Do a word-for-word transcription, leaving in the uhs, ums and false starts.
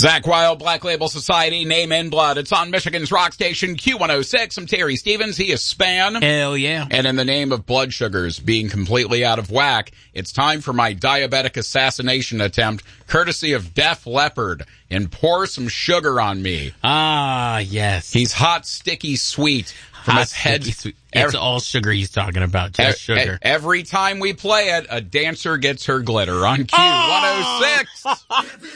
Zach Wild, Black Label Society, Name in Blood. It's on Michigan's rock station Q one oh six. I'm Terry Stevens. He is Span. Hell yeah. And in the name of blood sugars being completely out of whack, it's time for my diabetic assassination attempt, courtesy of Def Leppard. And pour some sugar on me. Ah, yes. He's hot, sticky, sweet. From Hot, his head. sticky, sweet. It's every, all sugar he's talking about, just e- sugar. Every time we play it, a dancer gets her glitter on Q one oh six.